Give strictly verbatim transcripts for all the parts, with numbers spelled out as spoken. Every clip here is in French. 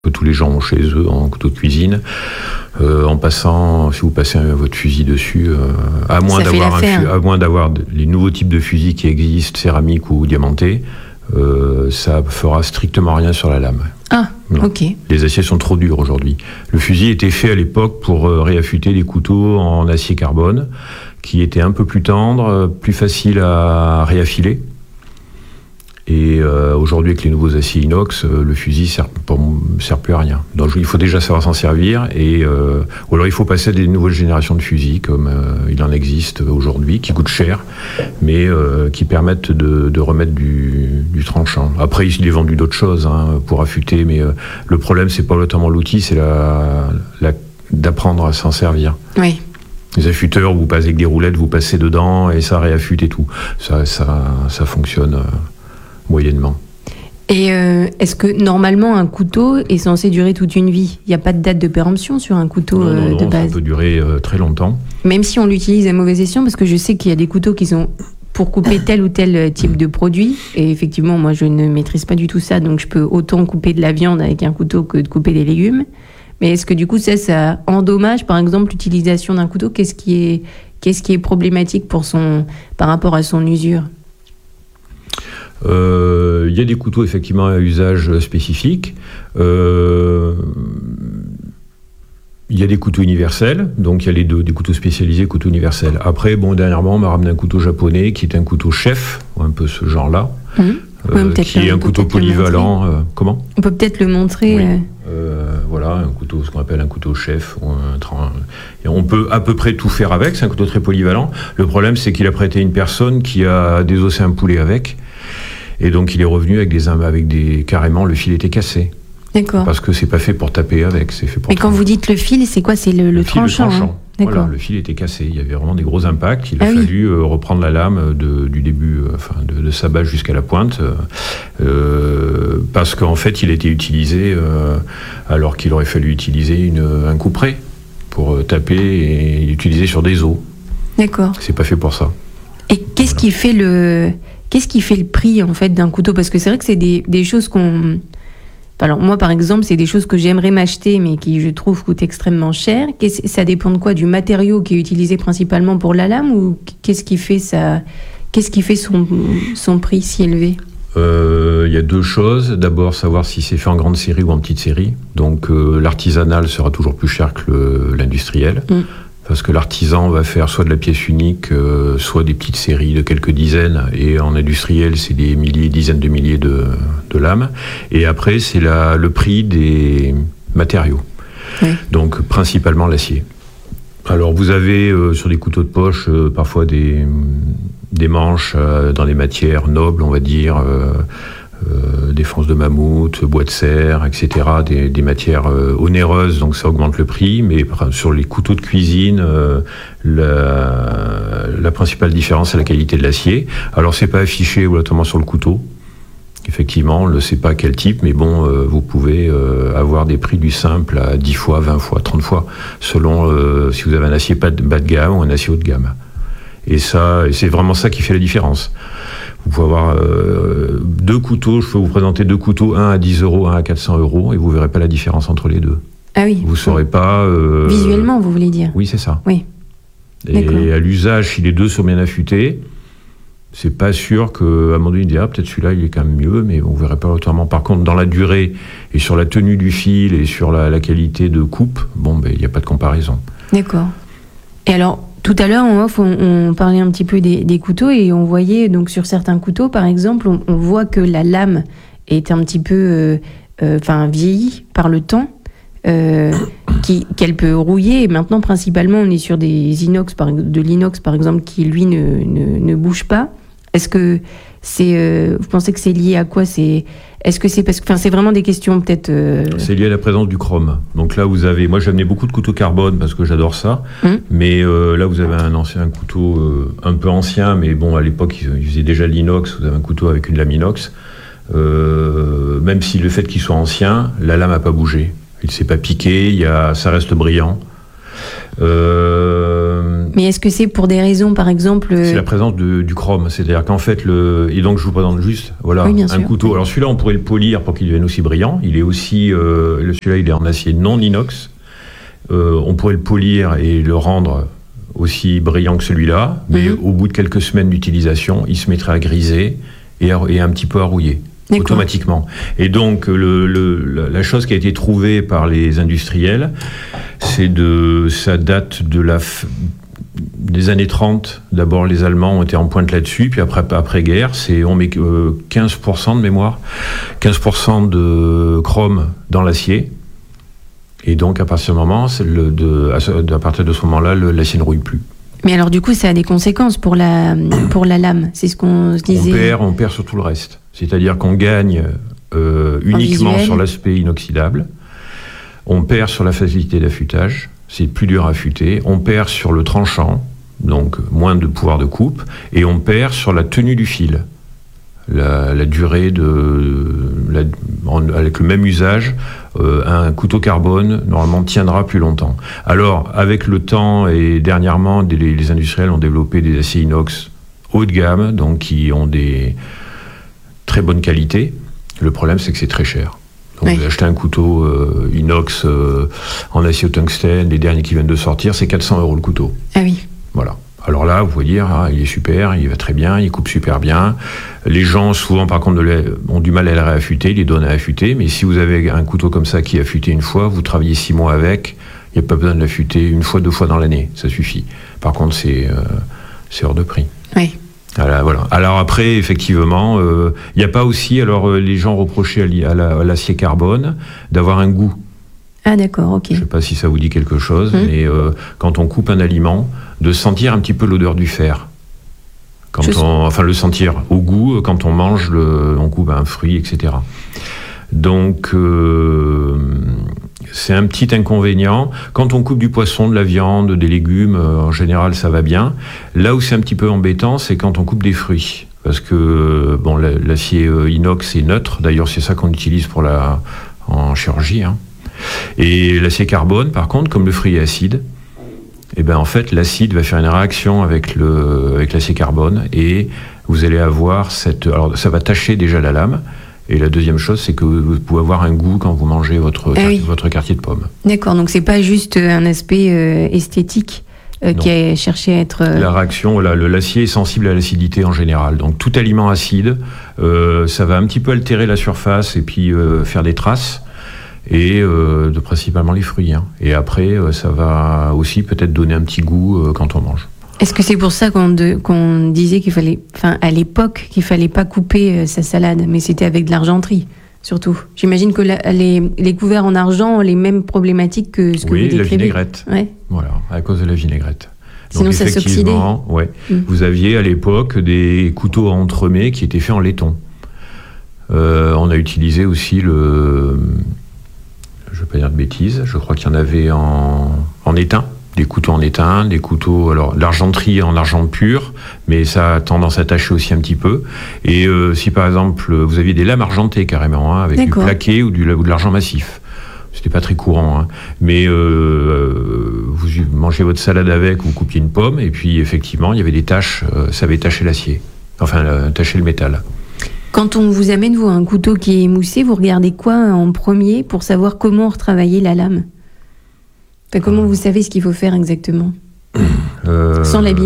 que tous les gens ont chez eux en couteau de cuisine. Euh, en passant, si vous passez votre fusil dessus, euh, à moins d'avoir, un fu- à moins d'avoir de, les nouveaux types de fusils qui existent, céramiques ou diamantés, euh, ça fera strictement rien sur la lame. Ah, non. Ok. Les aciers sont trop durs aujourd'hui. Le fusil était fait à l'époque pour euh, réaffûter des couteaux en acier carbone, qui étaient un peu plus tendres, plus faciles à réaffiler. Et euh, aujourd'hui, avec les nouveaux aciers inox, euh, le fusil sert, ne sert plus à rien. Donc il faut déjà savoir s'en servir. Et, euh, ou alors il faut passer à des nouvelles générations de fusils, comme euh, il en existe aujourd'hui, qui coûtent cher, mais euh, qui permettent de, de remettre du, du tranchant. Après, il est vendu d'autres choses hein, pour affûter, mais euh, le problème, c'est pas notamment l'outil, c'est la, la, d'apprendre à s'en servir. Oui. Les affûteurs, vous passez avec des roulettes, vous passez dedans et ça réaffûte et tout. Ça, ça, ça fonctionne... Euh, moyennement. Et euh, est-ce que normalement un couteau est censé durer toute une vie ? Il n'y a pas de date de péremption sur un couteau non, non, euh, non, de base ? Ça peut durer euh, très longtemps. Même si on l'utilise à mauvais escient, parce que je sais qu'il y a des couteaux qui sont pour couper tel ou tel type de produit. Et effectivement, moi je ne maîtrise pas du tout ça, donc je peux autant couper de la viande avec un couteau que de couper des légumes. Mais est-ce que du coup ça, ça endommage par exemple l'utilisation d'un couteau ? Qu'est-ce qui est, qu'est-ce qui est problématique pour son, par rapport à son usure ? Il euh, y a des couteaux effectivement à usage spécifique. Il euh, y a des couteaux universels, donc il y a les deux, des couteaux spécialisés, couteaux universels. Après, bon, dernièrement, on m'a ramené un couteau japonais qui est un couteau chef, un peu ce genre-là, mmh. euh, oui, qui est un couteau polyvalent. Euh, comment ? On peut peut-être le montrer. Oui. Euh... Euh, voilà, un couteau, ce qu'on appelle un couteau chef. Ou un train. Et on peut à peu près tout faire avec, c'est un couteau très polyvalent. Le problème, c'est qu'il a prêté à une personne qui a désossé un poulet avec. Et donc il est revenu avec des, avec des carrément le fil était cassé. D'accord. Parce que c'est pas fait pour taper avec, c'est fait pour. Mais quand vous dites le fil, c'est quoi ? C'est le, le, le tranchant. Fil, le tranchant. Hein. Voilà, le fil était cassé. Il y avait vraiment des gros impacts. Il a ah fallu oui. euh, reprendre la lame de, du début, euh, enfin de, de sa base jusqu'à la pointe, euh, parce qu'en fait il a été utilisé euh, alors qu'il aurait fallu utiliser une, un couperet pour euh, taper et l'utiliser sur des os. D'accord. C'est pas fait pour ça. Et qu'est-ce voilà. qui fait le Qu'est-ce qui fait le prix en fait d'un couteau ? Parce que c'est vrai que c'est des, des choses qu'on... Alors moi par exemple, c'est des choses que j'aimerais m'acheter mais qui je trouve coûtent extrêmement cher. Qu'est-ce... Ça dépend de quoi ? Du matériau qui est utilisé principalement pour la lame ou qu'est-ce qui fait, ça... qu'est-ce qui fait son, son prix si élevé ? Il euh, y a deux choses. D'abord, savoir si c'est fait en grande série ou en petite série. Donc euh, l'artisanal sera toujours plus cher que le, l'industriel. Mm. Parce que l'artisan va faire soit de la pièce unique, euh, soit des petites séries de quelques dizaines, et en industriel, c'est des milliers, dizaines de milliers de, de lames. Et après, c'est la, le prix des matériaux. Oui. Donc, principalement l'acier. Alors, vous avez euh, sur des couteaux de poche, euh, parfois des, des manches euh, dans des matières nobles, on va dire, euh, Euh, des fonces de mammouth, bois de serre, et cetera, des, des matières euh, onéreuses, donc ça augmente le prix, mais sur les couteaux de cuisine, euh, la, la principale différence, c'est la qualité de l'acier. Alors, c'est pas affiché obligatoirement sur le couteau. Effectivement, on ne sait pas quel type, mais bon, euh, vous pouvez euh, avoir des prix du simple à dix fois, vingt fois, trente fois, selon euh, si vous avez un acier bas de, bas de gamme ou un acier haut de gamme. Et ça, et c'est vraiment ça qui fait la différence. Vous pouvez avoir euh, deux couteaux, je peux vous présenter deux couteaux, un à dix euros, un à quatre cents euros, et vous ne verrez pas la différence entre les deux. Ah oui. Vous ne saurez pas... Euh, Visuellement, vous voulez dire ? Oui, c'est ça. Oui. Et D'accord. à l'usage, si les deux sont bien affûtés, c'est pas sûr qu'à un moment donné, ah, peut-être celui-là, il est quand même mieux, mais vous ne verrez pas autrement. Par contre, dans la durée, et sur la tenue du fil, et sur la, la qualité de coupe, bon, ben, il n'y a pas de comparaison. D'accord. Et alors... Tout à l'heure, en off, on, on parlait un petit peu des, des couteaux et on voyait, donc sur certains couteaux, par exemple, on, on voit que la lame est un petit peu euh, euh, enfin, vieillie par le temps, euh, qui, qu'elle peut rouiller. Et maintenant, principalement, on est sur des inox, par, de l'inox, par exemple, qui, lui, ne, ne, ne bouge pas. Est-ce que c'est... Euh, vous pensez que c'est lié à quoi ? c'est, Est-ce que c'est parce que... Enfin, c'est vraiment des questions, peut-être... Euh... C'est lié à la présence du chrome. Donc là, vous avez... Moi, j'ai amené beaucoup de couteaux carbone parce que j'adore ça. Mmh. Mais euh, là, vous avez un ancien un couteau euh, un peu ancien, mais bon, à l'époque, ils, ils faisaient déjà de l'inox. Vous avez un couteau avec une lame inox. Euh, même si le fait qu'il soit ancien, la lame n'a pas bougé. Il ne s'est pas piqué, il y a, ça reste brillant. Euh... Euh, Mais est-ce que c'est pour des raisons, par exemple... C'est la présence de, du chrome. C'est-à-dire qu'en fait, le, et donc je vous présente juste voilà, oui, un sûr. couteau. Alors celui-là, on pourrait le polir pour qu'il devienne aussi brillant. Il est aussi, euh, celui-là, il est en acier non inox. Euh, on pourrait le polir et le rendre aussi brillant que celui-là. Mais mm-hmm. au bout de quelques semaines d'utilisation, il se mettrait à griser et, à, et un petit peu à rouiller. D'accord. Automatiquement. Et donc, le, le, la chose qui a été trouvée par les industriels, c'est de, ça date de la, des années trente. D'abord, les Allemands ont été en pointe là-dessus, puis après, après-guerre, c'est, on met euh, quinze pour cent de mémoire, quinze pour cent de chrome dans l'acier. Et donc, à partir de ce moment, c'est le, de, à, à partir de ce moment-là, le, l'acier ne rouille plus. Mais alors, du coup, ça a des conséquences pour la, pour la lame. C'est ce qu'on se disait. On perd, on perd sur tout le reste. C'est-à-dire qu'on gagne euh, uniquement sur l'aspect inoxydable. On perd sur la facilité d'affûtage. C'est plus dur à affûter. On perd sur le tranchant, donc moins de pouvoir de coupe. Et on perd sur la tenue du fil. La, la durée de... La, en, avec le même usage, euh, un couteau carbone, normalement, tiendra plus longtemps. Alors, avec le temps et dernièrement, les, les industriels ont développé des aciers inox haut de gamme, donc qui ont des très bonne qualité. Le problème, c'est que c'est très cher. Donc, oui. Vous achetez un couteau euh, inox euh, en acier au tungstène, les derniers qui viennent de sortir, c'est quatre cents euros le couteau. Ah oui. Voilà. Alors là, vous pouvez dire, ah, il est super, il va très bien, il coupe super bien. Les gens, souvent, par contre, ont du mal à le réaffûter, ils les donnent à affûter. Mais si vous avez un couteau comme ça qui est affûté une fois, vous travaillez six mois avec, il n'y a pas besoin de l'affûter une fois, deux fois dans l'année, ça suffit. Par contre, c'est, euh, c'est hors de prix. Oui. Alors, voilà. Alors après, effectivement, il euh, n'y a pas aussi, alors euh, les gens reprochaient à, la, à l'acier carbone d'avoir un goût. Ah d'accord, ok. Je ne sais pas si ça vous dit quelque chose, mmh. mais euh, quand on coupe un aliment, de sentir un petit peu l'odeur du fer. Quand Je... on, enfin, le sentir au goût, quand on mange, le, on coupe un fruit, et cetera. Donc, euh, c'est un petit inconvénient. Quand on coupe du poisson, de la viande, des légumes, euh, en général, ça va bien. Là où c'est un petit peu embêtant, c'est quand on coupe des fruits. Parce que bon, l'acier inox est neutre. D'ailleurs, c'est ça qu'on utilise pour la, en chirurgie. Hein. Et l'acier carbone, par contre, comme le fruit est acide, eh ben, en fait, l'acide va faire une réaction avec, le, avec l'acier carbone et vous allez avoir cette... Alors, ça va tacher déjà la lame. Et la deuxième chose, c'est que vous pouvez avoir un goût quand vous mangez votre, ah oui. votre quartier de pomme. D'accord, donc c'est pas juste un aspect euh, esthétique euh, qui a cherché à être... Euh... La réaction, la, le, l'acier est sensible à l'acidité en général. Donc tout aliment acide, euh, ça va un petit peu altérer la surface et puis euh, faire des traces. Et euh, de, principalement les fruits. Hein. Et après, euh, ça va aussi peut-être donner un petit goût euh, quand on mange. Est-ce que c'est pour ça qu'on, de, qu'on disait qu'il fallait, enfin à l'époque, qu'il fallait pas couper euh, sa salade, mais c'était avec de l'argenterie, surtout. J'imagine que la, les, les couverts en argent ont les mêmes problématiques que ce que oui, vous décrivez. Oui, la vinaigrette. Ouais. Voilà, à cause de la vinaigrette. Sinon, donc, ça s'oxydait. Ouais, mmh. Vous aviez à l'époque des couteaux à entremets qui étaient faits en laiton. Euh, on a utilisé aussi le... Je ne vais pas dire de bêtises, je crois qu'il y en avait en, en étain, des couteaux en étain, des couteaux, alors l'argenterie en argent pur, mais ça a tendance à tacher aussi un petit peu. Et euh, si par exemple vous aviez des lames argentées carrément, hein, avec D'accord. du plaqué ou, du, ou de l'argent massif, c'était pas très courant, hein. Mais euh, vous mangez votre salade avec, vous coupiez une pomme, et puis effectivement il y avait des taches, euh, ça avait taché l'acier, enfin euh, taché le métal. Quand on vous amène vous un couteau qui est émoussé, vous regardez quoi en premier pour savoir comment retravailler la lame ? Enfin, comment vous savez ce qu'il faut faire exactement euh, sans l'abîmer ?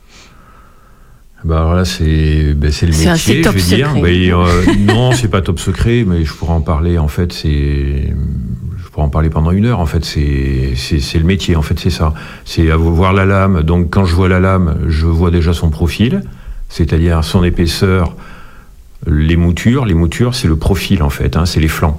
Bah alors là, c'est, ben c'est le c'est métier, un, c'est je vais top dire. Mais, euh, non, c'est pas top secret, mais je pourrais en parler. En fait, c'est, je pourrais en parler pendant une heure. En fait, c'est, c'est, c'est le métier. En fait, c'est ça. C'est à voir la lame. Donc, quand je vois la lame, je vois déjà son profil, c'est-à-dire son épaisseur. Les moutures, les moutures, c'est le profil en fait, hein, c'est les flancs.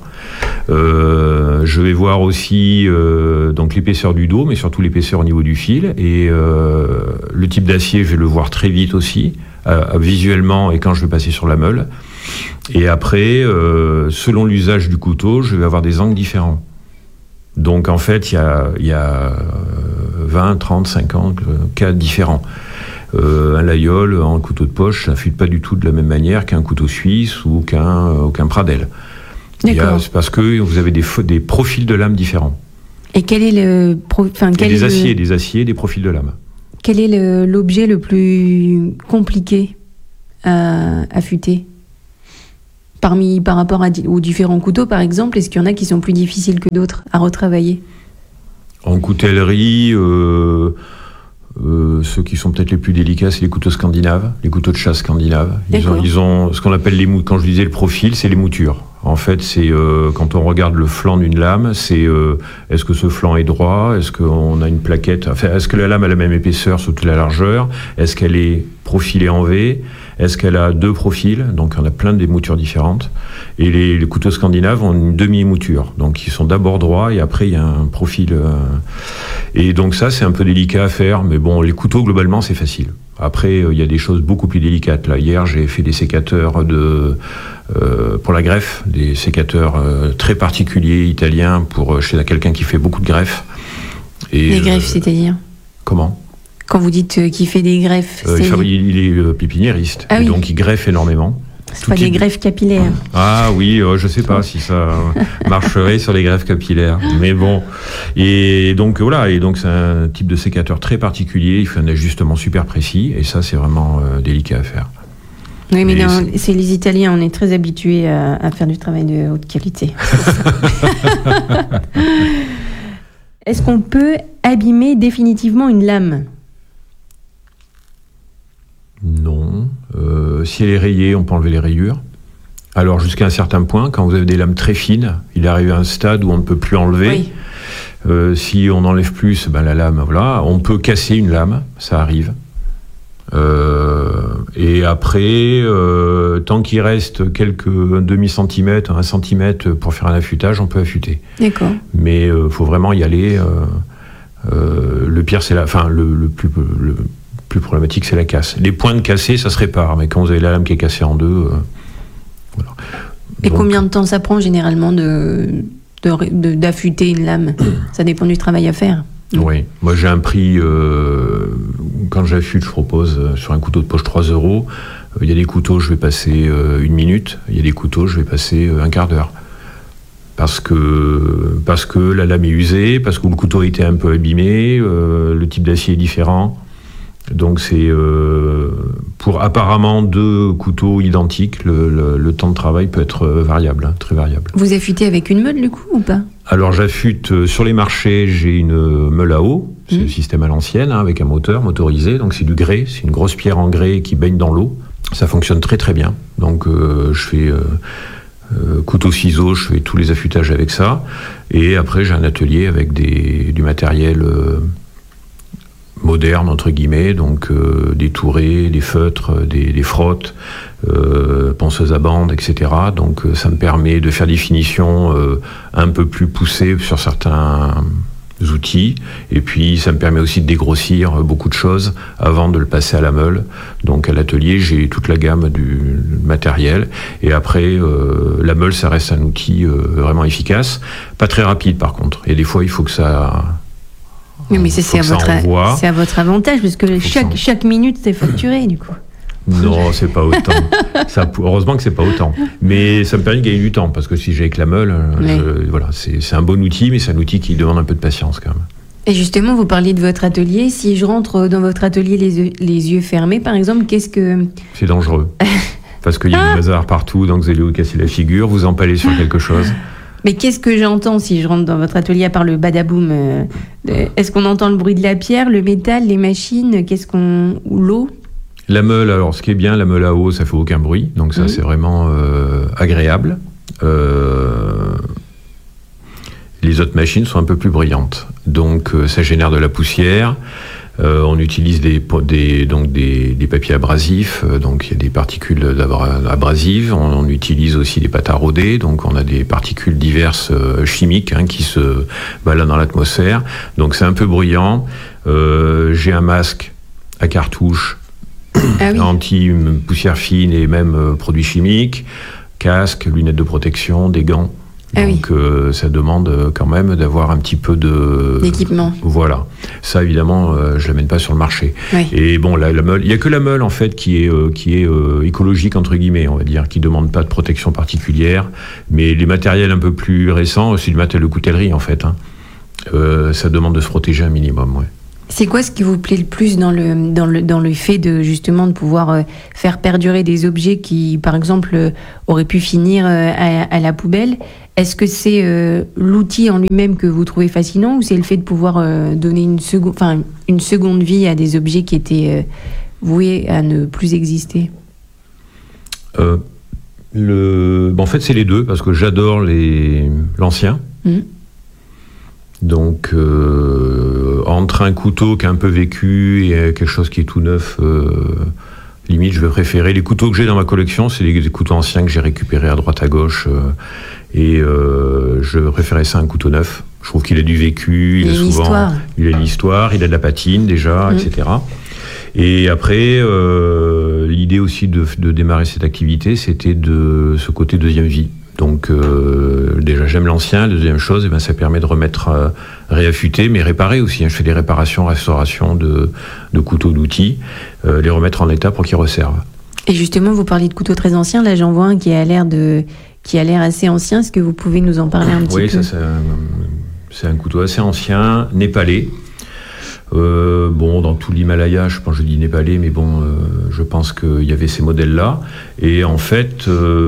Euh, je vais voir aussi euh, donc l'épaisseur du dos, mais surtout l'épaisseur au niveau du fil et euh, le type d'acier, je vais le voir très vite aussi, euh, visuellement et quand je vais passer sur la meule. Et après, euh, selon l'usage du couteau, je vais avoir des angles différents. Donc en fait, il y a, y a vingt, trente, cinquante cas différents. Euh, un Layol en couteau de poche, ça n'affûte pas du tout de la même manière qu'un couteau suisse ou qu'un, euh, qu'un Pradel. Il y a, c'est parce que vous avez des, des profils de lame différents. Et quel est le... Pro, enfin, quel Et des est aciers, le... des aciers, des profils de lame. Quel est le, l'objet le plus compliqué à affûter parmi, par rapport à, aux différents couteaux, par exemple, est-ce qu'il y en a qui sont plus difficiles que d'autres à retravailler? En coutellerie, euh, euh, ceux qui sont peut-être les plus délicats, c'est les couteaux scandinaves, les couteaux de chasse scandinaves. Ils ont, ils ont ce qu'on appelle les mou- quand je disais le profil, c'est les moutures. En fait, c'est euh, quand on regarde le flanc d'une lame, c'est euh, est-ce que ce flanc est droit, est-ce qu'on a une plaquette, enfin, est-ce que la lame a la même épaisseur sur toute la largeur, est-ce qu'elle est profilée en V, est-ce qu'elle a deux profils, donc on a plein de moutures différentes. Et les, les couteaux scandinaves ont une demi-mouture, donc ils sont d'abord droits et après il y a un profil. Euh, et donc ça, c'est un peu délicat à faire, mais bon, les couteaux globalement c'est facile. Après, il y a des choses beaucoup plus délicates. Là, hier, j'ai fait des sécateurs de, euh, pour la greffe, des sécateurs euh, très particuliers italiens pour chez quelqu'un qui fait beaucoup de greffes. Et les greffes, euh, c'est-à-dire comment? Quand vous dites euh, qu'il fait des greffes, euh, c'est... il, il est euh, pépiniériste, ah, oui. donc il greffe énormément. C'est pas des type... greffes capillaires. Ah oui, euh, je sais pas si ça marcherait sur les greffes capillaires, mais bon. Et donc voilà, et donc c'est un type de sécateur très particulier. Il fait un ajustement super précis, et ça c'est vraiment euh, délicat à faire. Oui, mais non, c'est... c'est les Italiens, on est très habitués à, à faire du travail de haute qualité. Est-ce qu'on peut abîmer définitivement une lame? Non. Euh, si elle est rayée, on peut enlever les rayures. Alors jusqu'à un certain point, quand vous avez des lames très fines, il arrive à un stade où on ne peut plus enlever. Oui. Euh, si on enlève plus, ben la lame, voilà. On peut casser une lame, ça arrive. Euh, et après, euh, tant qu'il reste quelques un demi-centimètre, un centimètre pour faire un affûtage, on peut affûter. D'accord. Mais il euh, faut vraiment y aller. Euh, euh, le pire, c'est la, enfin le, le plus le, plus problématique, c'est la casse. Les pointes cassées, ça se répare, mais quand vous avez la lame qui est cassée en deux, euh, voilà. Et donc, combien de temps ça prend généralement de, de, de, d'affûter une lame? Ça dépend du travail à faire. Oui, moi j'ai un prix, euh, quand j'affûte, je propose euh, sur un couteau de poche trois euros. Il euh, y a des couteaux, je vais passer euh, une minute, il y a des couteaux, je vais passer euh, un quart d'heure. Parce que, parce que la lame est usée, parce que le couteau a été un peu abîmé, euh, le type d'acier est différent. Donc c'est euh, pour apparemment deux couteaux identiques, le, le, le temps de travail peut être variable, hein, très variable. Vous affûtez avec une meule du coup ou pas? Alors j'affûte euh, sur les marchés, j'ai une meule à eau, c'est mmh. le système à l'ancienne, hein, avec un moteur motorisé, donc c'est du grès, c'est une grosse pierre en grès qui baigne dans l'eau. Ça fonctionne très très bien. Donc euh, je fais euh, euh, couteau-ciseau, je fais tous les affûtages avec ça. Et après j'ai un atelier avec des, du matériel euh, moderne, entre guillemets, donc euh, des tourets, des feutres, des, des frottes, euh, penseuses à bande, et cetera. Donc euh, ça me permet de faire des finitions euh, un peu plus poussées sur certains outils, et puis ça me permet aussi de dégrossir beaucoup de choses avant de le passer à la meule. Donc à l'atelier, j'ai toute la gamme du matériel, et après, euh, la meule, ça reste un outil euh, vraiment efficace, pas très rapide par contre, et des fois il faut que ça... Oui, mais c'est, c'est, à votre, c'est à votre avantage, parce que chaque, chaque minute, c'est facturé, du coup. Non, c'est pas autant. Ça, heureusement que c'est pas autant. Mais ça me permet de gagner du temps, parce que si j'ai avec la meule, oui. je, voilà, c'est, c'est un bon outil, mais c'est un outil qui demande un peu de patience, quand même. Et justement, vous parliez de votre atelier. Si je rentre dans votre atelier les yeux, les yeux fermés, par exemple, qu'est-ce que... C'est dangereux. Parce qu'il y a du bazar partout, donc vous allez vous casser la figure, vous empalez sur quelque chose. Mais qu'est-ce que j'entends si je rentre dans votre atelier, à part le badaboum euh, est-ce qu'on entend le bruit de la pierre, le métal, les machines, qu'est-ce qu'on... ou l'eau? La meule, alors ce qui est bien, la meule à eau, ça fait aucun bruit, donc ça mmh. c'est vraiment euh, agréable. Euh, les autres machines sont un peu plus brillantes, donc euh, ça génère de la poussière. Euh, on utilise des, des, donc des, des papiers abrasifs, euh, donc il y a des particules abrasives. On, on utilise aussi des pâtes à rôder, donc on a des particules diverses euh, chimiques hein, qui se baladent dans l'atmosphère. Donc c'est un peu bruyant. Euh, j'ai un masque à cartouche ah oui. anti-poussière fine et même euh, produits chimiques, casque, lunettes de protection, des gants. Ah Donc oui. euh, ça demande quand même d'avoir un petit peu de... d'équipement. Voilà. Ça évidemment, euh, je ne l'amène pas sur le marché. Oui. Et bon, la, la meule, il n'y a que la meule en fait qui est, euh, qui est euh, écologique entre guillemets, on va dire, qui ne demande pas de protection particulière. Mais les matériels un peu plus récents, c'est du matériel de coutellerie en fait. Hein. Euh, ça demande de se protéger un minimum, ouais. C'est quoi ce qui vous plaît le plus dans le, dans le, dans le fait de justement de pouvoir euh, faire perdurer des objets qui, par exemple, euh, auraient pu finir euh, à, à la poubelle? Est-ce que c'est euh, l'outil en lui-même que vous trouvez fascinant, ou c'est le fait de pouvoir euh, donner une, second, enfin, une seconde vie à des objets qui étaient euh, voués à ne plus exister? euh, le... bon, En fait, c'est les deux, parce que j'adore les... l'ancien. Mmh. Donc, euh, entre un couteau qui a un peu vécu et quelque chose qui est tout neuf, euh, limite, je vais préférer. Les couteaux que j'ai dans ma collection, c'est des, des couteaux anciens que j'ai récupérés à droite à gauche. Euh, et euh, je préférais ça à un couteau neuf. Je trouve qu'il a du vécu, il, il a souvent, l'histoire. il a de l'histoire, il a de la patine déjà, mmh. et cetera. Et après, euh, l'idée aussi de, de démarrer cette activité, c'était de ce côté deuxième vie. Donc euh, déjà j'aime l'ancien. La deuxième chose, eh ben, ça permet de remettre, euh, réaffûter, mais réparer aussi. Hein. Je fais des réparations, restaurations de, de couteaux, d'outils, euh, les remettre en état pour qu'ils resservent. Et justement, vous parliez de couteaux très anciens. Là, j'en vois un qui a l'air de, qui a l'air assez ancien. Est-ce que vous pouvez nous en parler un petit oui, peu? Oui, ça c'est un, c'est un couteau assez ancien, népalais. Euh, bon, dans tout l'Himalaya, je pense, je dis népalais, mais bon, euh, je pense qu'il y avait ces modèles-là. Et en fait,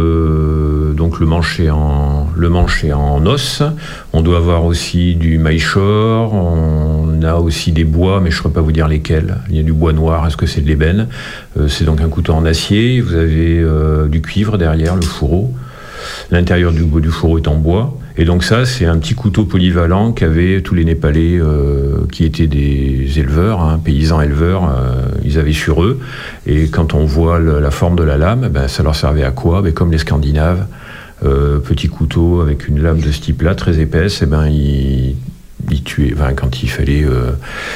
euh, donc le manche est en, le manche est en os. On doit avoir aussi du maillechort. On a aussi des bois, mais je ne saurais pas vous dire lesquels. Il y a du bois noir. Est-ce que c'est de l'ébène? euh, C'est donc un couteau en acier. Vous avez euh, du cuivre derrière, le fourreau. L'intérieur du, du fourreau est en bois. Et donc ça, c'est un petit couteau polyvalent qu'avaient tous les Népalais euh, qui étaient des éleveurs, hein, paysans éleveurs, euh, ils avaient sur eux. Et quand on voit le, la forme de la lame, ben, ça leur servait à quoi? Ben, comme les Scandinaves, euh, petit couteau avec une lame de ce type-là, très épaisse, et ben, ils, ils tuaient. Enfin, quand il fallait euh,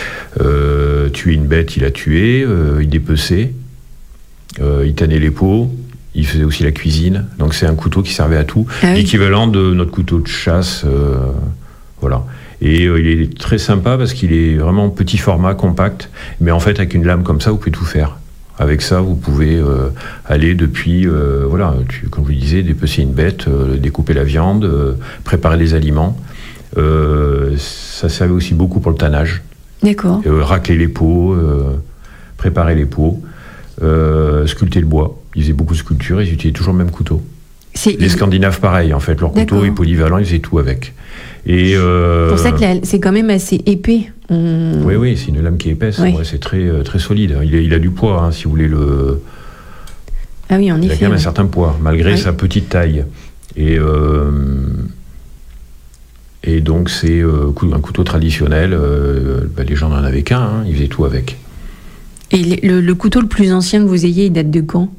euh, tuer une bête, il la tuait, euh, il dépeçait, euh, il tannait les peaux. Il faisait aussi la cuisine, donc c'est un couteau qui servait à tout, ah oui. L'équivalent de notre couteau de chasse, euh, voilà. Et euh, il est très sympa parce qu'il est vraiment petit format, compact, mais en fait avec une lame comme ça, vous pouvez tout faire. Avec ça, vous pouvez euh, aller depuis, euh, voilà, tu, comme je vous disais, dépecer une bête, euh, découper la viande, euh, préparer des aliments. Euh, ça servait aussi beaucoup pour le tannage. D'accord. Euh, racler les peaux, euh, préparer les peaux, euh, sculpter le bois. Ils faisaient beaucoup de sculptures, ils utilisaient toujours le même couteau. C'est... Les Scandinaves, pareil, en fait. Leur couteau est polyvalent, ils faisaient tout avec. Et euh... C'est pour ça que la, c'est quand même assez épais. On... Oui, oui, c'est une lame qui est épaisse. Oui. Ouais, c'est très, très solide. Il a, il a du poids, hein, si vous voulez le... Ah oui, en effet. Il a quand même ouais. un certain poids, malgré oui. sa petite taille. Et, euh... Et donc, c'est euh, un couteau traditionnel. Euh, bah, les gens n'en avaient qu'un, hein, ils faisaient tout avec. Et le, le couteau le plus ancien que vous ayez, il date de quand?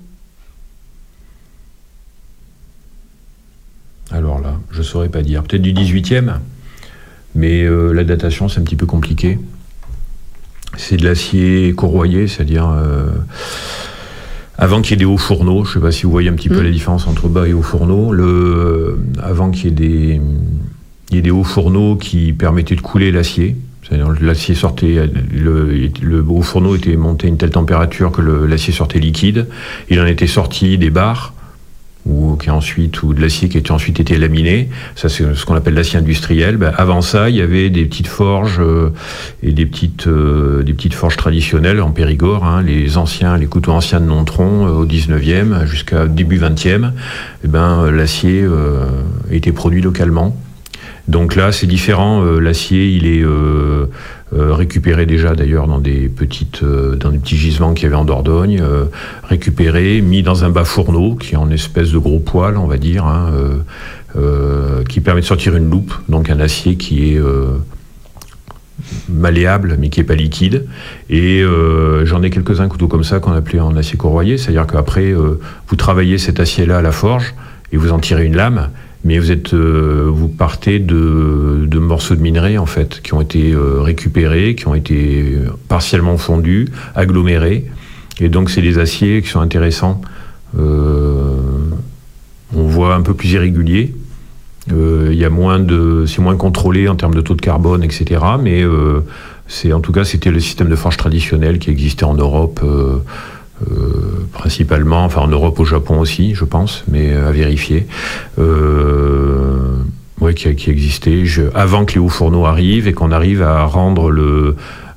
Alors là, je ne saurais pas dire. Peut-être du dix-huitième, mais euh, la datation, c'est un petit peu compliqué. C'est de l'acier corroyé, c'est-à-dire euh, avant qu'il y ait des hauts fourneaux. Je ne sais pas si vous voyez un petit mmh. peu la différence entre bas et hauts fourneaux. Le, avant qu'il y ait des, il y ait des hauts fourneaux qui permettaient de couler l'acier. C'est-à-dire l'acier sortait, le, le haut fourneau était monté à une telle température que le, l'acier sortait liquide. Il en était sorti des barres. Ou, qui ensuite, ou de l'acier qui a ensuite été laminé. Ça, c'est ce qu'on appelle l'acier industriel. Ben, avant ça, il y avait des petites forges euh, et des petites, euh, des petites forges traditionnelles en Périgord. Hein, les anciens, les couteaux anciens de Nontron euh, au dix-neuvième jusqu'à début vingtième, eh ben, l'acier euh, était produit localement. Donc là, c'est différent. Euh, l'acier, il est euh, euh, récupéré déjà d'ailleurs dans des petites, euh, dans des petits gisements qu'il y avait en Dordogne, euh, récupéré, mis dans un bas fourneau qui est en espèce de gros poêle, on va dire, hein, euh, euh, qui permet de sortir une loupe. Donc un acier qui est euh, malléable, mais qui est pas liquide. Et euh, j'en ai quelques-uns couteaux comme ça qu'on appelait en acier corroyé, c'est-à-dire qu'après euh, vous travaillez cet acier-là à la forge et vous en tirez une lame. Mais vous êtes, euh, vous partez de, de morceaux de minerai en fait, qui ont été euh, récupérés, qui ont été partiellement fondus, agglomérés, et donc c'est des aciers qui sont intéressants. Euh, on voit un peu plus irrégulier. Euh, il y a moins de, c'est moins contrôlé en termes de taux de carbone, et cetera. Mais euh, c'est, en tout cas, c'était le système de forge traditionnel qui existait en Europe. Euh, Euh, principalement, enfin en Europe, au Japon aussi, je pense, mais à vérifier, euh, ouais, qui, qui existait je, avant que les hauts fourneaux arrivent et qu'on arrive à rendre le,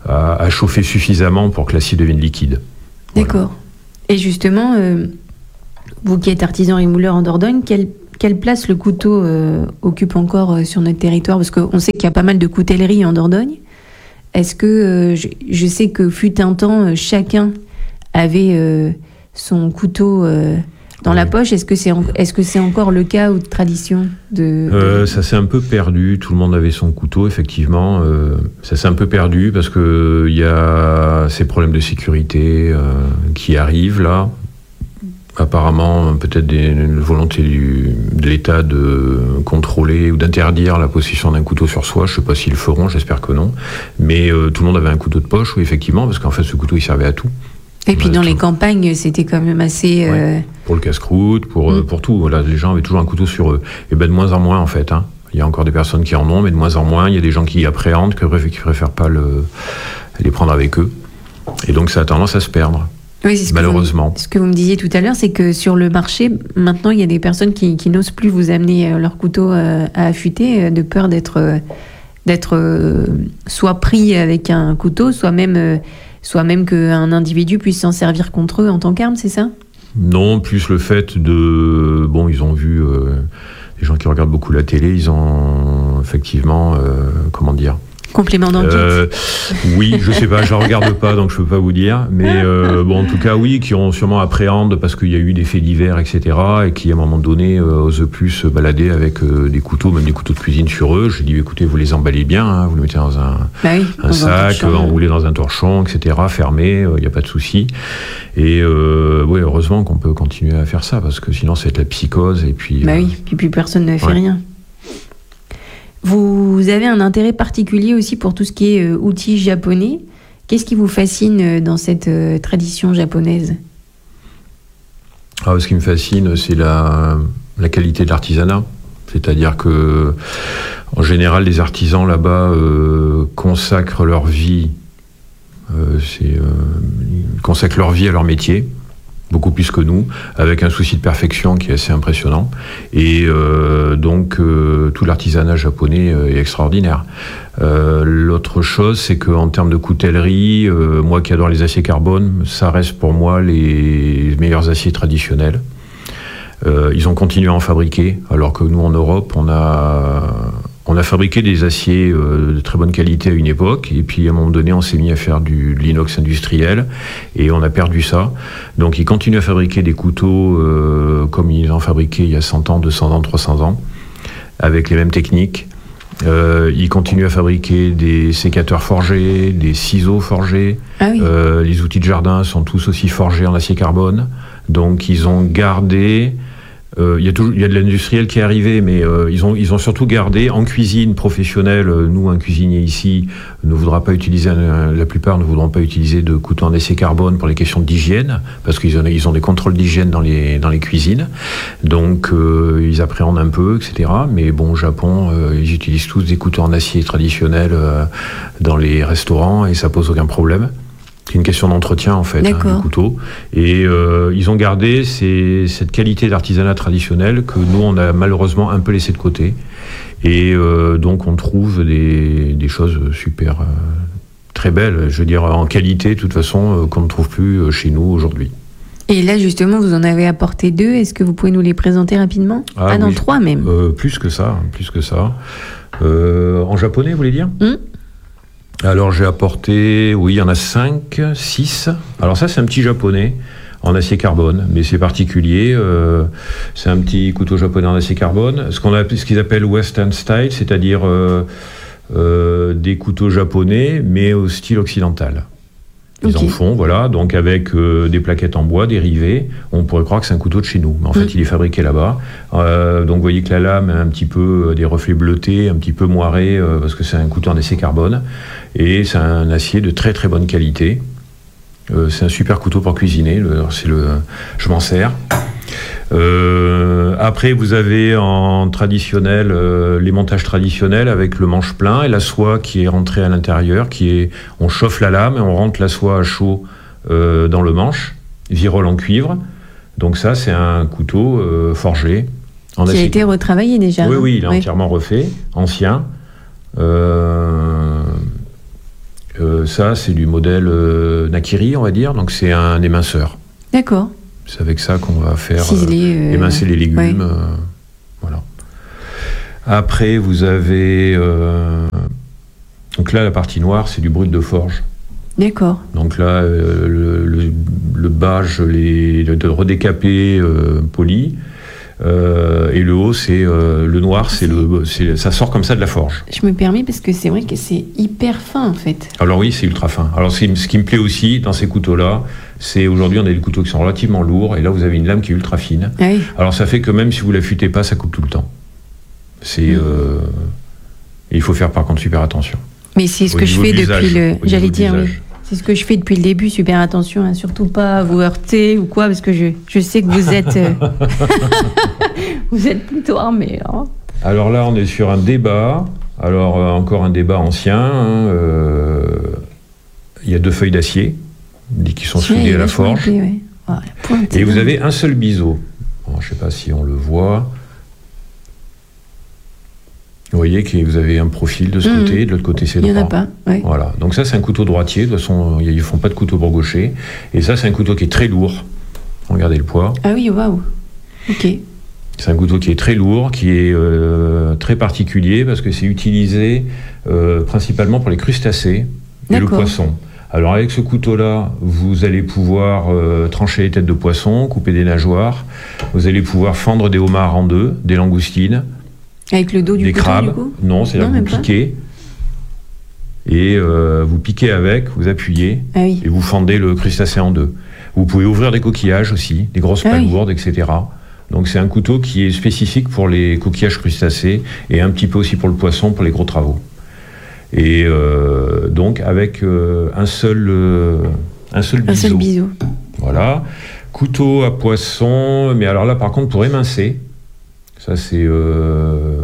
à, à chauffer suffisamment pour que l'acier devienne liquide. D'accord. Voilà. Et justement, euh, vous qui êtes artisan rémouleur en Dordogne, quelle, quelle place le couteau euh, occupe encore euh, sur notre territoire? Parce qu'on sait qu'il y a pas mal de coutelleries en Dordogne. Est-ce que, euh, je, je sais que fut un temps, euh, chacun avait euh, son couteau euh, dans oui. la poche. Est-ce que c'est en, est-ce que c'est encore le cas ou de tradition de, euh, de... Ça s'est un peu perdu. Tout le monde avait son couteau, effectivement. Euh, ça s'est un peu perdu parce que il y a ces problèmes de sécurité euh, qui arrivent là. Apparemment, peut-être des, une volonté du, de l'État de contrôler ou d'interdire la possession d'un couteau sur soi. Je ne sais pas s'ils le feront, j'espère que non. Mais euh, tout le monde avait un couteau de poche, oui, effectivement, parce qu'en fait, ce couteau, il servait à tout. Et puis dans tout. Les campagnes, c'était quand même assez... Euh... Ouais. Pour le casse-croûte, pour, mmh. pour tout. Voilà, les gens avaient toujours un couteau sur eux. Et ben de moins en moins, en fait. Hein. Il y a encore des personnes qui en ont, mais de moins en moins. Il y a des gens qui appréhendent, qui ne préfèrent pas le, les prendre avec eux. Et donc, ça a tendance à se perdre. Oui, c'est ce malheureusement. Que vous, ce que vous me disiez tout à l'heure, c'est que sur le marché, maintenant, il y a des personnes qui, qui n'osent plus vous amener leur couteau euh, à affûter, euh, de peur d'être, euh, d'être euh, soit pris avec un couteau, soit même, euh, soit même qu'un individu puisse s'en servir contre eux en tant qu'arme, c'est ça? Non, plus le fait de... Bon, ils ont vu... Euh, les gens qui regardent beaucoup la télé, ils ont effectivement... Euh, comment dire Complément d'enquête. Euh, oui, je sais pas, je la regarde pas, donc je peux pas vous dire. Mais euh, bon, en tout cas, oui, qui ont sûrement appréhendent parce qu'il y a eu des faits divers, et cetera, et qui à un moment donné euh, osent plus se balader avec euh, des couteaux, même des couteaux de cuisine sur eux. J'ai dit, écoutez, vous les emballez bien, hein, vous les mettez dans un, bah oui, un dans sac, un enroulé dans un torchon, et cetera, fermé, il euh, n'y a pas de souci. Et euh, oui, heureusement qu'on peut continuer à faire ça, parce que sinon, c'est la psychose. Et puis. Bah euh, oui, puis plus personne ne fait ouais. rien. Vous avez un intérêt particulier aussi pour tout ce qui est euh, outils japonais. Qu'est-ce qui vous fascine dans cette euh, tradition japonaise? Ah, ce qui me fascine, c'est la, la qualité de l'artisanat. C'est-à-dire que, en général, les artisans là-bas euh, consacrent leur vie, euh, c'est, euh, ils consacrent leur vie à leur métier. Beaucoup plus que nous, avec un souci de perfection qui est assez impressionnant. Et euh, donc, euh, tout l'artisanat japonais euh, est extraordinaire. Euh, l'autre chose, c'est qu'en termes de coutellerie, euh, moi qui adore les aciers carbone, ça reste pour moi les meilleurs aciers traditionnels. Euh, ils ont continué à en fabriquer, alors que nous, en Europe, on a... On a fabriqué des aciers euh, de très bonne qualité à une époque, et puis à un moment donné, on s'est mis à faire du, de l'inox industriel, et on a perdu ça. Donc ils continuent à fabriquer des couteaux euh, comme ils en fabriquaient il y a cent ans, deux cents ans, trois cents ans, avec les mêmes techniques. Euh, ils continuent à fabriquer des sécateurs forgés, des ciseaux forgés. Ah oui. Euh, les outils de jardin sont tous aussi forgés en acier carbone. Donc ils ont gardé... Il euh, y, y a de l'industriel qui est arrivé, mais euh, ils, ont, ils ont surtout gardé en cuisine professionnelle. Euh, nous, un cuisinier ici ne voudra pas utiliser, euh, la plupart ne voudront pas utiliser de couteau en acier carbone pour les questions d'hygiène, parce qu'ils ont, ils ont des contrôles d'hygiène dans les, dans les cuisines. Donc, euh, ils appréhendent un peu, et cetera. Mais bon, au Japon, euh, ils utilisent tous des couteaux en acier traditionnels euh, dans les restaurants et ça pose aucun problème. C'est une question d'entretien, en fait, hein, du couteau. Et euh, ils ont gardé ces, cette qualité d'artisanat traditionnel que nous, on a malheureusement un peu laissé de côté. Et euh, donc, on trouve des, des choses super, euh, très belles, je veux dire, en qualité, de toute façon, euh, qu'on ne trouve plus chez nous aujourd'hui. Et là, justement, vous en avez apporté deux. Est-ce que vous pouvez nous les présenter rapidement? Ah, ah non, oui. Trois même. Euh, plus que ça, plus que ça. Euh, en japonais, vous voulez dire? mmh. Alors j'ai apporté, oui, il y en a cinq, six. Alors ça, c'est un petit japonais en acier carbone, mais c'est particulier. Euh, c'est un petit couteau japonais en acier carbone, ce qu'on a, ce qu'ils appellent Western style, c'est-à-dire euh, euh, des couteaux japonais, mais au style occidental. Ils okay. en font, voilà, donc avec euh, des plaquettes en bois dérivées. On pourrait croire que c'est un couteau de chez nous, mais en fait, mmh. il est fabriqué là-bas. Euh, donc, vous voyez que la lame a un petit peu euh, des reflets bleutés, un petit peu moirés, euh, parce que c'est un couteau en acier carbone. Et c'est un acier de très très bonne qualité. Euh, c'est un super couteau pour cuisiner. Le, c'est le, je m'en sers. Euh, après, vous avez en traditionnel euh, les montages traditionnels avec le manche plein et la soie qui est rentrée à l'intérieur, qui est, on chauffe la lame et on rentre la soie à chaud euh, dans le manche, virole en cuivre. Donc ça, c'est un couteau euh, forgé en qui acier. a été retravaillé déjà. Oui, oui, il est oui. entièrement refait, ancien. Euh, Euh, ça, c'est du modèle euh, Nakiri, on va dire. Donc, c'est un éminceur. D'accord. C'est avec ça qu'on va faire Ciseler, euh, euh, émincer les légumes. ouais. euh, voilà. Après, vous avez... euh, donc là, la partie noire, c'est du brut de forge. D'accord. Donc là, euh, le, le, le bas, je l'ai de redécapé, euh, poli. Euh, et le haut, c'est euh, le noir, c'est le, c'est, ça sort comme ça de la forge. Je me permets parce que c'est vrai que c'est hyper fin en fait. Alors oui, c'est ultra fin. Alors c'est, ce qui me plaît aussi dans ces couteaux-là, c'est aujourd'hui on a des couteaux qui sont relativement lourds et là vous avez une lame qui est ultra fine. Ah oui. Alors ça fait que même si vous l'affûtez pas, ça coupe tout le temps. C'est, Mmh. euh, et il faut faire par contre super attention. Mais c'est ce Au que je niveau fais de depuis l'usage, le. au J'allais niveau de dire oui. l'usage. C'est ce que je fais depuis le début. Super attention à surtout pas vous heurter ou quoi, parce que je, je sais que vous êtes euh, vous êtes plutôt armé. Hein. Alors là, on est sur un débat. Alors euh, encore un débat ancien. hein, euh, Il y a deux feuilles d'acier qui sont Celui-là, soudées il à est la vachement forge. épais, ouais. Oh, la pointe, Et vous c'est avez un seul biseau. Bon, je ne sais pas si on le voit. Vous voyez que vous avez un profil de ce Mmh. côté, de l'autre côté c'est Il droit. n'y en a pas. Ouais. Voilà. Donc ça c'est un couteau droitier. De toute façon, ils ne font pas de couteau bourgoché. Et ça c'est un couteau qui est très lourd. Regardez le poids. Ah oui, waouh. Ok. C'est un couteau qui est très lourd, qui est euh, très particulier parce que c'est utilisé euh, principalement pour les crustacés et le D'accord. poisson. Alors avec ce couteau-là, vous allez pouvoir euh, trancher les têtes de poisson, couper des nageoires, vous allez pouvoir fendre des homards en deux, des langoustines, Avec le dos du des couteau, crabes. du coup Non, c'est-à-dire Non, que vous même pas. piquez et euh, vous piquez avec, vous appuyez Ah oui. et vous fendez le crustacé en deux. Vous pouvez ouvrir des coquillages aussi, des grosses Ah oui. palourdes, et cetera. Donc c'est un couteau qui est spécifique pour les coquillages crustacés et un petit peu aussi pour le poisson, pour les gros travaux. Et euh, donc avec euh, un seul euh, un seul Un biseau. seul biseau. Voilà. Couteau à poisson, mais alors là par contre pour émincer, ça c'est euh,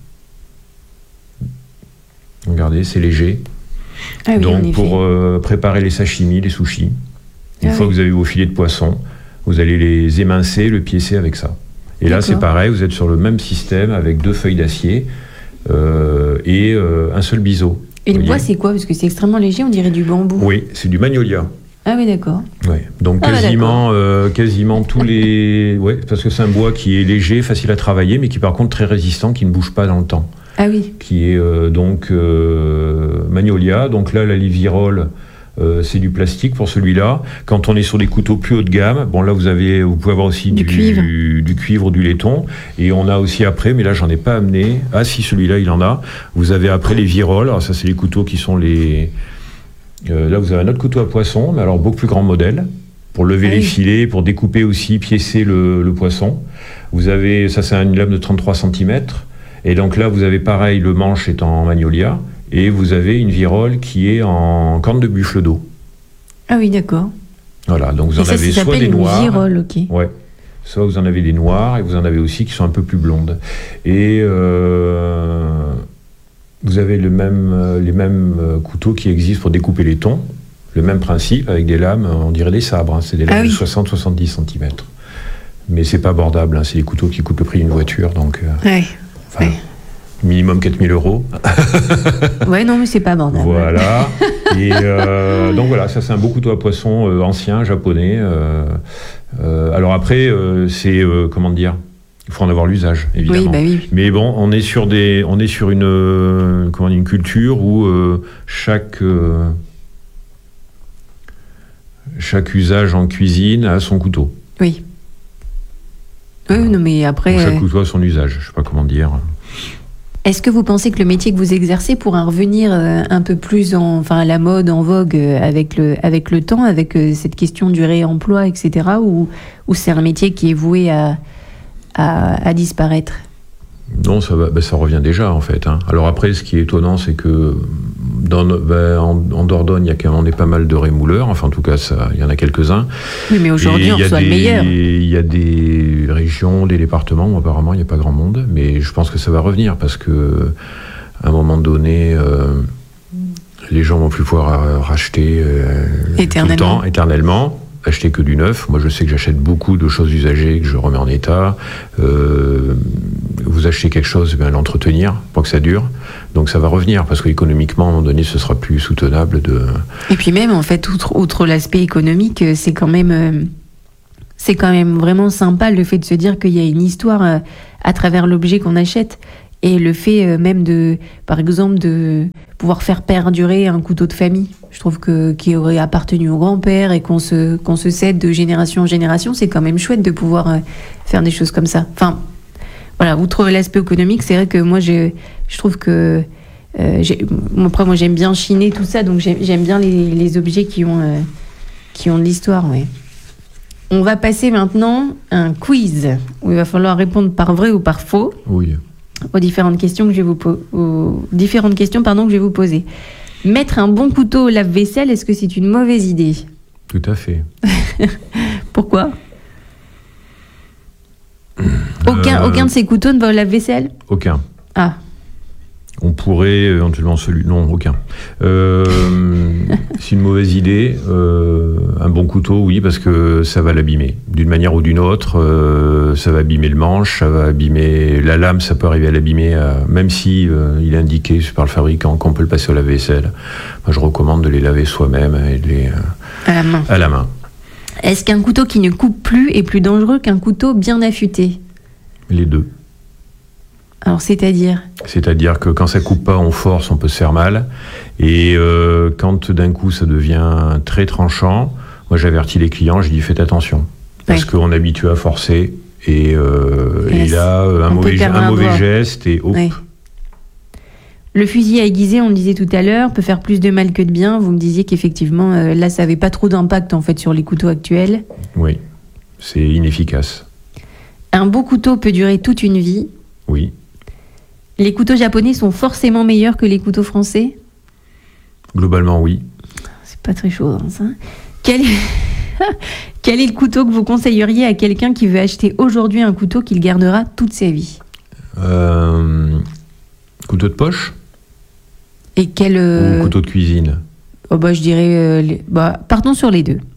regardez, c'est léger. Ah oui, en Donc effet. pour euh, préparer les sashimi, les sushis, une Ah fois oui. que vous avez vos filets de poisson, vous allez les émincer, le piécer avec ça. Et là D'accord. c'est pareil, vous êtes sur le même système avec deux feuilles d'acier euh, et euh, un seul biseau. Et le Vous bois, voyez. c'est quoi? Parce que c'est extrêmement léger, on dirait du bambou. Oui, c'est du magnolia. Ah oui, d'accord. Ouais. Donc Ah, quasiment, euh, quasiment tous les... Ouais, parce que c'est un bois qui est léger, facile à travailler, mais qui par contre très résistant, qui ne bouge pas dans le temps. Ah oui. Qui est euh, donc euh, magnolia. Donc là, la livirole, euh, c'est du plastique pour celui-là. Quand on est sur des couteaux plus haut de gamme, bon là vous avez, vous pouvez avoir aussi Du du, cuivre. du cuivre ou du laiton. Et on a aussi après, mais là j'en ai pas amené. Ah si, celui-là il en a. Vous avez après les viroles. Alors ça c'est les couteaux qui sont les. Euh, là vous avez un autre couteau à poisson, mais alors beaucoup plus grand modèle pour lever Ah les oui. filets, pour découper aussi, piécer le, le poisson. Vous avez, ça c'est une lame de trente-trois centimètres. Et donc là, vous avez pareil, le manche est en magnolia, et vous avez une virole qui est en corne de buffle d'eau. Ah oui, d'accord. Voilà, donc vous Et en ça, avez ça soit s'appelle des une noirs, virole, ok. ouais, soit vous en avez des noirs, et vous en avez aussi qui sont un peu plus blondes. Et euh, vous avez le même, euh, les mêmes euh, couteaux qui existent pour découper les thons, le même principe, avec des lames, on dirait des sabres, hein, c'est des lames Ah oui. de soixante à soixante-dix centimètres. Mais c'est pas abordable, hein, c'est des couteaux qui coûtent le prix d'une voiture, donc... euh, Ouais. enfin, Ouais. minimum quatre mille euros. Ouais, non, mais c'est pas abordable. Voilà. Et euh, donc voilà, ça c'est un beau couteau à poisson euh, ancien, japonais. Euh, euh, alors après, euh, c'est euh, comment dire, il faut en avoir l'usage, évidemment. Oui, bah oui. Mais bon, on est sur des, on est sur une, euh, comment dire, une culture où euh, chaque euh, chaque usage en cuisine a son couteau. Oui. Oui, non, mais après. Donc, chaque euh, couteau a son usage. Je sais pas comment dire. Est-ce que vous pensez que le métier que vous exercez pourra revenir euh, un peu plus en, enfin, à la mode, en vogue, euh, avec le, avec le temps, avec euh, cette question du réemploi, et cetera, ou, ou c'est un métier qui est voué à, à, à disparaître? Non, ça, va, ben, ça revient déjà en fait. Hein. Alors après, ce qui est étonnant, c'est que dans, no- ben, en, en Dordogne, il y a quand même on est pas mal de rémouleurs. Enfin, en tout cas, ça, il y en a quelques-uns. Oui, mais aujourd'hui, Et on il y a reçoit le des- meilleur. Il y a des régions, des départements où apparemment il n'y a pas grand monde, mais je pense que ça va revenir parce que à un moment donné, euh, les gens vont plus pouvoir euh, racheter euh, tout le Éternellement. temps, éternellement. acheter que du neuf. Moi, je sais que j'achète beaucoup de choses usagées que je remets en état. Euh, vous achetez quelque chose, bien l'entretenir pour que ça dure. Donc ça va revenir, parce qu'économiquement, à un moment donné, ce sera plus soutenable de... Et puis même, en fait, outre, outre l'aspect économique, c'est quand même... Euh, c'est quand même vraiment sympa le fait de se dire qu'il y a une histoire euh, à travers l'objet qu'on achète. Et le fait euh, même de, par exemple, de pouvoir faire perdurer un couteau de famille, je trouve que qui aurait appartenu au grand-père et qu'on se, qu'on se cède de génération en génération, c'est quand même chouette de pouvoir euh, faire des choses comme ça. Enfin, voilà, outre l'aspect économique, c'est vrai que moi, je, je trouve que... Euh, j'ai, après, moi, j'aime bien chiner tout ça, donc j'aime, j'aime bien les, les objets qui ont, euh, qui ont de l'histoire, ouais. On va passer maintenant à un quiz où il va falloir répondre par vrai ou par faux. Oui. Aux différentes questions que je vais vous po- aux différentes questions pardon que je vais vous poser. Mettre un bon couteau au lave-vaisselle, est-ce que c'est une mauvaise idée ? Tout à fait. Pourquoi ? Aucun euh... aucun de ces couteaux ne va au lave-vaisselle ? Aucun. Ah. On pourrait éventuellement celui... Non, aucun. Euh, c'est une mauvaise idée. Euh, un bon couteau, oui, parce que ça va l'abîmer. D'une manière ou d'une autre, euh, ça va abîmer le manche, ça va abîmer la lame, ça peut arriver à l'abîmer, euh, même si euh, il est indiqué par le fabricant qu'on peut le passer au lave-vaisselle. Moi, je recommande de les laver soi-même et de les... Euh, à la main. À la main. Est-ce qu'un couteau qui ne coupe plus est plus dangereux qu'un couteau bien affûté ? Les deux. Alors, c'est-à-dire ? C'est-à-dire que quand ça coupe pas, on force, on peut se faire mal. Et euh, quand d'un coup ça devient très tranchant, moi j'avertis les clients, je dis faites attention. Parce oui. qu'on est habitué à forcer. Et, euh, et là, un mauvais, un mauvais geste et hop. Oui. Le fusil à aiguiser, on le disait tout à l'heure, peut faire plus de mal que de bien. Vous me disiez qu'effectivement, euh, là, ça n'avait pas trop d'impact en fait sur les couteaux actuels. Oui, c'est inefficace. Un beau couteau peut durer toute une vie. Oui. Les couteaux japonais sont forcément meilleurs que les couteaux français ? Globalement, oui. C'est pas très chaud, hein, ça. Quel est... Quel est le couteau que vous conseilleriez à quelqu'un qui veut acheter aujourd'hui un couteau qu'il gardera toute sa vie ? euh... Couteau de poche ? Et quel... Euh... Ou couteau de cuisine ? Oh bah, je dirais... Euh, les... bah, partons sur les deux.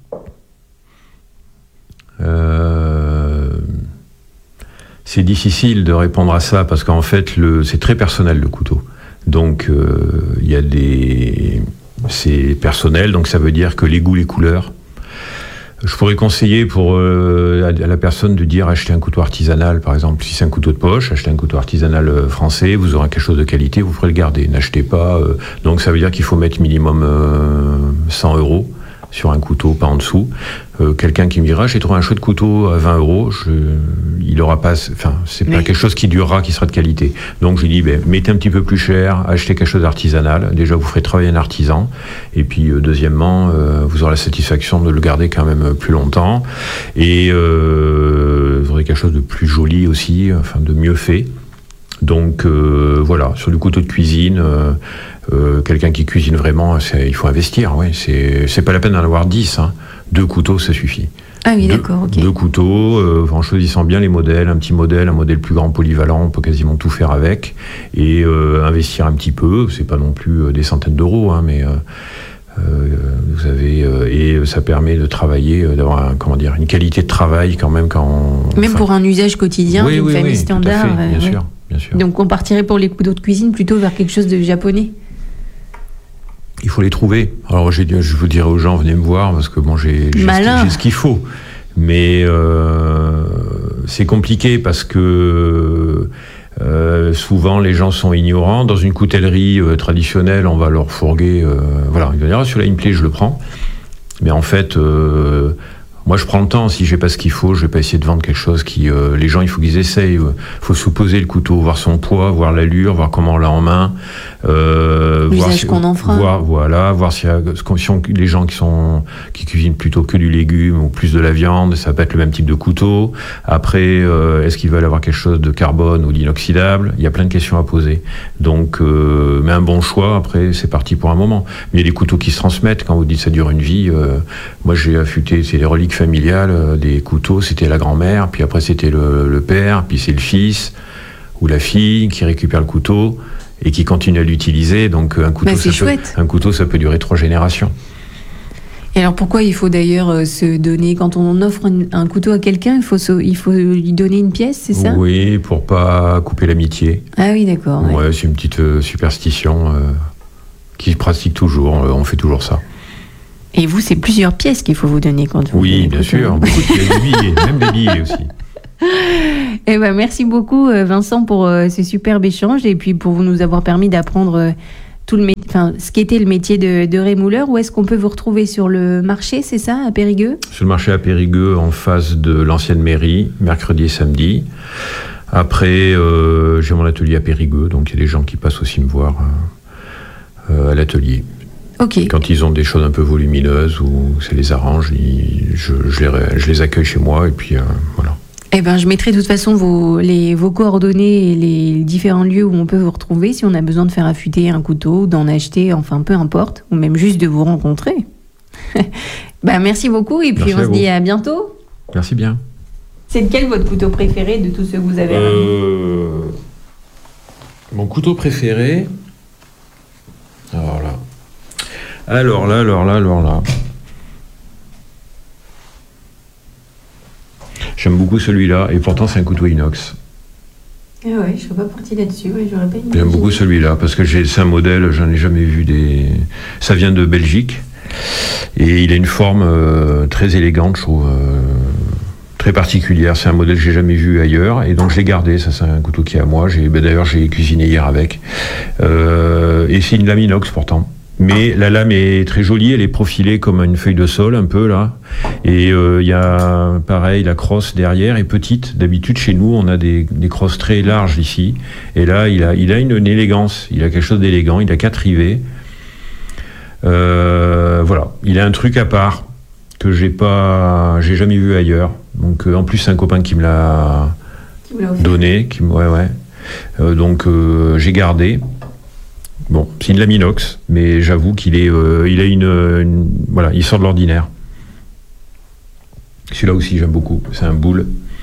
Euh... C'est difficile de répondre à ça parce qu'en fait, le, c'est très personnel le couteau. Donc, il euh, y a des... C'est personnel, donc ça veut dire que les goûts, les couleurs... Je pourrais conseiller pour euh, à la personne de dire acheter un couteau artisanal, par exemple. Si c'est un couteau de poche, achetez un couteau artisanal français, vous aurez quelque chose de qualité, vous pourrez le garder. N'achetez pas... Euh, donc ça veut dire qu'il faut mettre minimum euh, cent euros sur un couteau, pas en dessous. Euh, quelqu'un qui me dira, j'ai trouvé un chouette couteau à vingt euros, je, il aura pas, enfin, c'est pas Mais... quelque chose qui durera, qui sera de qualité. Donc, je dis, ben, mettez un petit peu plus cher, achetez quelque chose d'artisanal. Déjà, vous ferez travailler un artisan. Et puis, euh, deuxièmement, euh, vous aurez la satisfaction de le garder quand même plus longtemps. Et euh, vous aurez quelque chose de plus joli aussi, enfin, de mieux fait. Donc, euh, voilà, sur du couteau de cuisine, euh, Euh, quelqu'un qui cuisine vraiment, c'est, il faut investir. Ouais, c'est, c'est pas la peine d'en avoir dix. Hein. Deux couteaux, ça suffit. Ah oui, deux, d'accord, ok. Deux couteaux, euh, en choisissant bien les modèles, un petit modèle, un modèle plus grand polyvalent, on peut quasiment tout faire avec. Et euh, investir un petit peu, c'est pas non plus euh, des centaines d'euros, hein, mais euh, euh, vous avez euh, et ça permet de travailler, euh, d'avoir un, comment dire, une qualité de travail quand même quand on, même pour un usage quotidien oui, d'une oui, famille oui, standard. tout à fait, bien euh, sûr, ouais. bien sûr. Donc on partirait pour les couteaux de cuisine plutôt vers quelque chose de japonais. Il faut les trouver. Alors, j'ai, je vous dirais aux gens, venez me voir, parce que bon, j'ai, j'ai, ce, j'ai ce qu'il faut. Mais euh, c'est compliqué parce que euh, souvent, les gens sont ignorants. Dans une coutellerie euh, traditionnelle, on va leur fourguer... Euh, voilà, ils vont dire, ah, celui-là, il me plaît, je le prends. Mais en fait... Euh, Moi, je prends le temps. Si j'ai pas ce qu'il faut, je vais pas essayer de vendre quelque chose qui... Euh, les gens, il faut qu'ils essayent. Il faut sous-poser le couteau, voir son poids, voir l'allure, voir comment on l'a en main. Euh, L'usage voir si, qu'on en fera. Voir, voilà, voir si, si on, les gens qui, sont, qui cuisinent plutôt que du légume ou plus de la viande, ça peut être le même type de couteau. Après, euh, est-ce qu'ils veulent avoir quelque chose de carbone ou d'inoxydable ? Il y a plein de questions à poser. Donc, euh, mais un bon choix, après, c'est parti pour un moment. Mais il y a des couteaux qui se transmettent. Quand vous dites ça dure une vie, euh, moi, j'ai affûté, c'est les reliques familiales, euh, des couteaux, c'était la grand-mère, puis après c'était le, le père, puis c'est le fils ou la fille qui récupère le couteau et qui continue à l'utiliser. Donc un couteau, bah, ça peut, un couteau, ça peut durer trois générations. Et alors pourquoi il faut d'ailleurs euh, se donner, quand on offre un, un couteau à quelqu'un, il faut, se, il faut lui donner une pièce, c'est ça? Oui, pour pas couper l'amitié. Ah oui, d'accord. Ouais, Ouais. c'est une petite euh, superstition euh, qui se pratique toujours, euh, on fait toujours ça. Et vous, c'est plusieurs pièces qu'il faut vous donner quand vous... Oui, donnez bien le couteau. sûr, beaucoup de pièces, des billets, même des billets aussi. Eh ben, merci beaucoup euh, Vincent pour euh, ce superbe échange et puis pour nous avoir permis d'apprendre euh, tout le mé- enfin, ce qu'était le métier de, de rémouleur. Où est-ce qu'on peut vous retrouver sur le marché, c'est ça, à Périgueux? Sur le marché à Périgueux, en face de l'ancienne mairie, mercredi et samedi. Après, euh, j'ai mon atelier à Périgueux, donc il y a des gens qui passent aussi me voir euh, euh, à l'atelier. Ok. Quand ils ont des choses un peu volumineuses ou ça les arrange, ils- je, je les, je les accueille chez moi et puis euh, voilà. Eh ben, je mettrai de toute façon vos, les, vos coordonnées et les différents lieux où on peut vous retrouver si on a besoin de faire affûter un couteau, d'en acheter, enfin peu importe, ou même juste de vous rencontrer. Ben, merci beaucoup et puis Merci on à se vous. dit à bientôt. Merci bien. C'est lequel votre couteau préféré de tous ceux que vous avez ramenés? Euh, mon couteau préféré. Alors là. Alors là, alors là, alors là. J'aime beaucoup celui-là, et pourtant c'est un couteau inox. Ah ouais, je serais pas partie là-dessus, ouais, j'aurais pas imaginé. J'aime beaucoup celui-là, parce que j'ai- c'est un modèle, j'en ai jamais vu des... Ça vient de Belgique, et il a une forme euh, très élégante, je trouve, euh, très particulière. C'est un modèle que j'ai jamais vu ailleurs, et donc je l'ai gardé, ça c'est un couteau qui est à moi. J'ai, ben, d'ailleurs j'ai cuisiné hier avec. Euh, et c'est une lame inox pourtant. Mais la lame est très jolie, elle est profilée comme une feuille de sol un peu là. Et il euh, y a pareil, la crosse derrière est petite. D'habitude chez nous on a des, des crosses très larges ici. Et là il a, il a une, une élégance, il a quelque chose d'élégant, il a quatre rivets. Euh, voilà, il a un truc à part que j'ai pas, j'ai jamais vu ailleurs. Donc euh, en plus c'est un copain qui me l'a Qui vous l'a offert. donné, qui, me- ouais ouais. Euh, donc euh, j'ai gardé. Bon, c'est une lame inox, mais j'avoue qu'il est, euh, il a une, une- voilà, il sort de l'ordinaire. Celui-là aussi j'aime beaucoup. C'est un boule.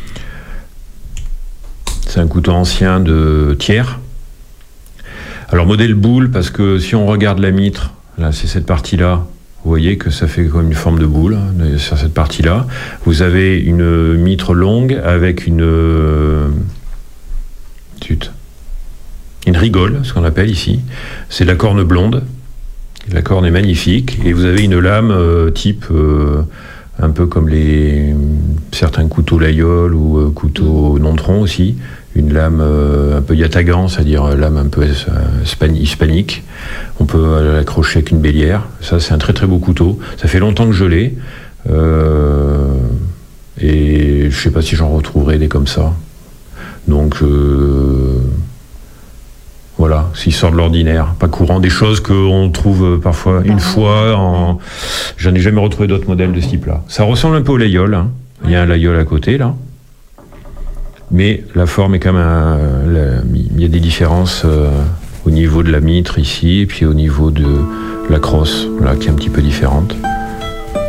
C'est un couteau ancien de Thiers. Alors modèle boule parce que si on regarde la mitre, là c'est cette partie-là. Vous voyez que ça fait comme une forme de boule hein, sur cette partie-là. Vous avez une mitre longue avec une, euh, zut. une rigole, ce qu'on appelle ici. C'est de la corne blonde. La corne est magnifique. Et vous avez une lame euh, type, euh, un peu comme les certains couteaux Layol ou euh, couteaux non-tronc aussi. Une lame euh, un peu yatagan, c'est-à-dire euh, lame un peu euh, hispani- hispanique. On peut euh, l'accrocher avec une bélière. Ça, c'est un très très beau couteau. Ça fait longtemps que je l'ai. Euh, et je sais pas si j'en retrouverai des comme ça. Donc... Euh, Voilà, s'il sort de l'ordinaire, pas courant, des choses qu'on trouve parfois une fois. En... J'en ai jamais retrouvé d'autres modèles de ce type-là. Ça ressemble un peu au Layol, hein. Il y a un Layol à côté, là. Mais la forme est quand même... un- la- Il y a des différences euh, au niveau de la mitre ici, et puis au niveau de la crosse, là, qui est un petit peu différente.